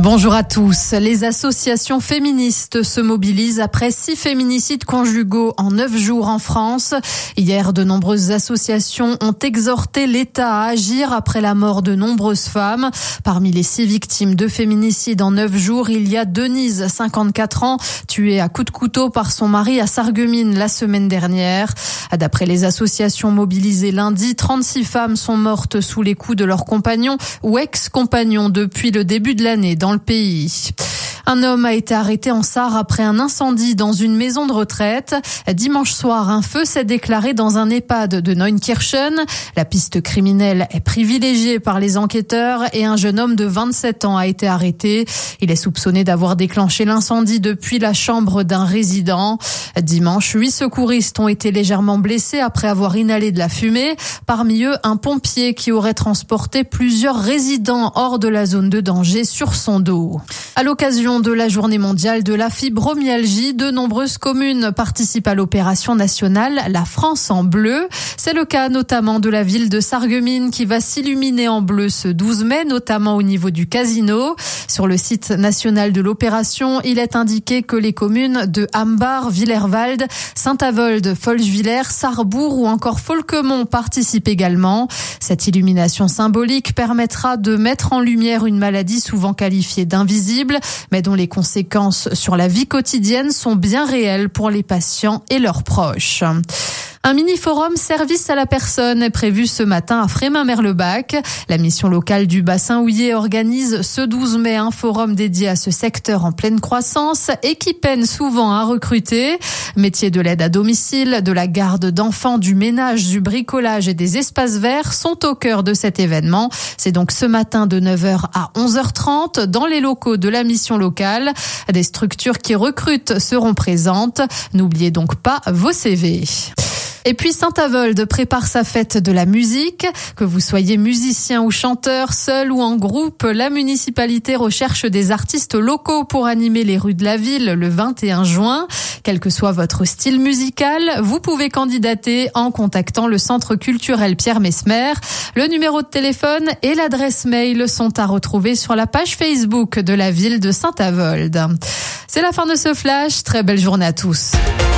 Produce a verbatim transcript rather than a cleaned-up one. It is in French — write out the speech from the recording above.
Bonjour à tous. Les associations féministes se mobilisent après six féminicides conjugaux en neuf jours en France. Hier, de nombreuses associations ont exhorté l'État à agir après la mort de nombreuses femmes. Parmi les six victimes de féminicides en neuf jours, il y a Denise, cinquante-quatre ans, tuée à coups de couteau par son mari à Sarreguemines la semaine dernière. D'après les associations mobilisées lundi, trente-six femmes sont mortes sous les coups de leurs compagnons ou ex-compagnons depuis le début de l'année dans le pays. Un homme a été arrêté en Sarre après un incendie dans une maison de retraite. Dimanche soir, un feu s'est déclaré dans un EHPAD de Neunkirchen. La piste criminelle est privilégiée par les enquêteurs et un jeune homme de vingt-sept ans a été arrêté. Il est soupçonné d'avoir déclenché l'incendie depuis la chambre d'un résident. Dimanche, huit secouristes ont été légèrement blessés après avoir inhalé de la fumée. Parmi eux, un pompier qui aurait transporté plusieurs résidents hors de la zone de danger sur son dos. À l'occasion de la journée mondiale de la fibromyalgie, de nombreuses communes participent à l'opération nationale La France en bleu. C'est le cas notamment de la ville de Sarreguemines qui va s'illuminer en bleu ce douze mai, notamment au niveau du casino. Sur le site national de l'opération, il est indiqué que les communes de Hambar, Villerwald, Saint-Avold, Folchevillers, Sarrebourg ou encore Folquemont participent également. Cette illumination symbolique permettra de mettre en lumière une maladie souvent qualifiée d'invisible, mais dont les conséquences sur la vie quotidienne sont bien réelles pour les patients et leurs proches. Un mini-forum service à la personne est prévu ce matin à Frémin-Merlebach. La mission locale du bassin houiller organise ce douze mai un forum dédié à ce secteur en pleine croissance et qui peine souvent à recruter. Métiers de l'aide à domicile, de la garde d'enfants, du ménage, du bricolage et des espaces verts sont au cœur de cet événement. C'est donc ce matin de neuf heures à onze heures trente dans les locaux de la mission locale. Des structures qui recrutent seront présentes. N'oubliez donc pas vos C V. Et puis Saint-Avold prépare sa fête de la musique. Que vous soyez musicien ou chanteur, seul ou en groupe, la municipalité recherche des artistes locaux pour animer les rues de la ville le vingt et un juin. Quel que soit votre style musical, vous pouvez candidater en contactant le Centre culturel Pierre Messmer. Le numéro de téléphone et l'adresse mail sont à retrouver sur la page Facebook de la ville de Saint-Avold. C'est la fin de ce flash. Très belle journée à tous.